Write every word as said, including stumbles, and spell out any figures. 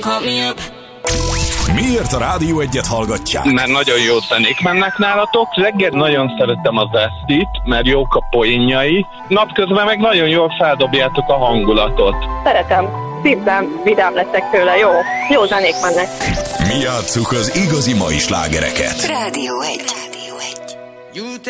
Miért a Rádió Egyet hallgatják? Mert nagyon jó zenék mennek nálatok. Reggel nagyon szeretem az Esztit, mert jók a poénjai. Napközben meg nagyon jól feldobjátok a hangulatot. Szeretem. Szívben vidám leszek tőle. Jó. Jó zenék mennek. Mi játsszuk az igazi mai slágereket. Rádió egy.